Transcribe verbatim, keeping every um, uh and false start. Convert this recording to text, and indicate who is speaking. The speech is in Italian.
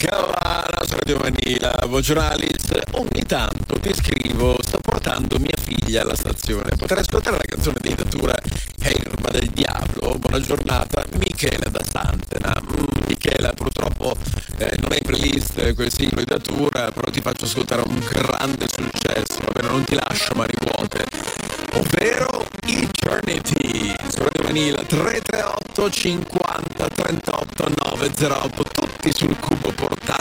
Speaker 1: Carovana, su Radio Vanilla, voce Alice. Ogni tanto ti scrivo, sto portando mia figlia alla stazione. Potrei ascoltare la canzone di Datura Erba del Diavolo. Buona giornata, Michele da Santena. Mm, Michele, purtroppo eh, non hai in playlist quel singolo di Datura, però ti faccio ascoltare un grande successo. Va bene, non ti lascio mani vuote, ovvero Eternity su Radio Vanilla. Tre tre otto cinquanta trentotto nove zero otto, tutti sul cubo portatile